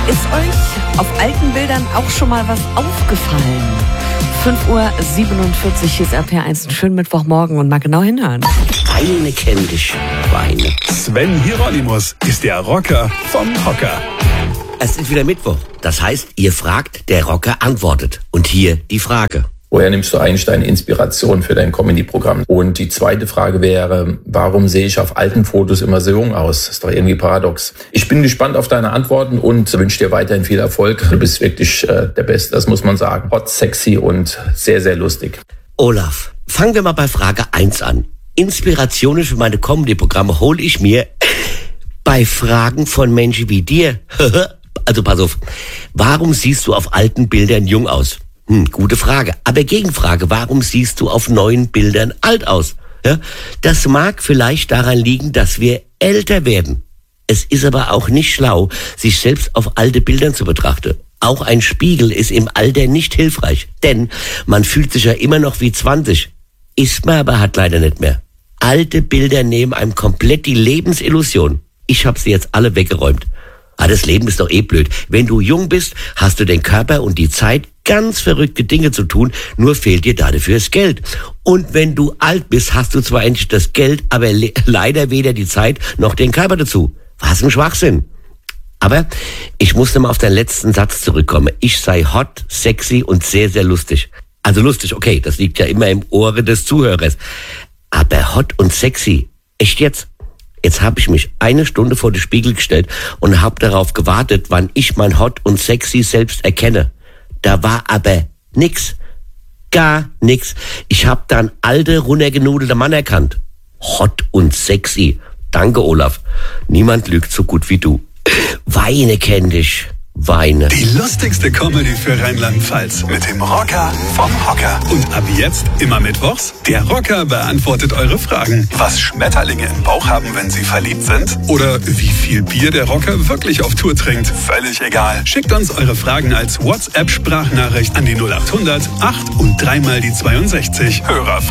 Ist euch auf alten Bildern auch schon mal was aufgefallen? 5:47 Uhr, hier ist RPR1, einen schönen Mittwochmorgen und mal genau hinhören. Weine kenn dich, Weine. Sven Hieronymus ist der Rocker vom Hocker. Es ist wieder Mittwoch. Das heißt, ihr fragt, der Rocker antwortet. Und hier die Frage. Woher nimmst du Einstein Inspiration für dein Comedy-Programm? Und die zweite Frage wäre, warum sehe ich auf alten Fotos immer so jung aus? Das ist doch irgendwie paradox. Ich bin gespannt auf deine Antworten und wünsche dir weiterhin viel Erfolg. Du bist wirklich der Beste, das muss man sagen. Hot, sexy und sehr, sehr lustig. Olaf, fangen wir mal bei Frage 1 an. Inspirationen für meine Comedy-Programme hole ich mir bei Fragen von Menschen wie dir. Also pass auf, warum siehst du auf alten Bildern jung aus? Gute Frage. Aber Gegenfrage, warum siehst du auf neuen Bildern alt aus? Ja, das mag vielleicht daran liegen, dass wir älter werden. Es ist aber auch nicht schlau, sich selbst auf alte Bildern zu betrachten. Auch ein Spiegel ist im Alter nicht hilfreich, denn man fühlt sich ja immer noch wie 20. Ist man aber halt leider nicht mehr. Alte Bilder nehmen einem komplett die Lebensillusion. Ich habe sie jetzt alle weggeräumt. Das Leben ist doch eh blöd. Wenn du jung bist, hast du den Körper und die Zeit, ganz verrückte Dinge zu tun, nur fehlt dir dafür das Geld. Und wenn du alt bist, hast du zwar endlich das Geld, aber leider weder die Zeit noch den Körper dazu. Was ein Schwachsinn. Aber ich musste mal auf deinen letzten Satz zurückkommen. Ich sei hot, sexy und sehr, sehr lustig. Also lustig, okay, das liegt ja immer im Ohre des Zuhörers. Aber hot und sexy, echt jetzt? Jetzt habe ich mich 1 Stunde vor den Spiegel gestellt und habe darauf gewartet, wann ich mein Hot und Sexy selbst erkenne. Da war aber nix. Gar nix. Ich habe dann alte, runtergenudelte Mann erkannt. Hot und sexy. Danke, Olaf. Niemand lügt so gut wie du. Weine kenn dich. Weine. Die lustigste Comedy für Rheinland-Pfalz mit dem Rocker vom Hocker. Und ab jetzt immer mittwochs, der Rocker beantwortet eure Fragen. Was Schmetterlinge im Bauch haben, wenn sie verliebt sind? Oder wie viel Bier der Rocker wirklich auf Tour trinkt? Völlig egal. Schickt uns eure Fragen als WhatsApp-Sprachnachricht an die 0800 8 und 3 mal die 62. Hörerfragen.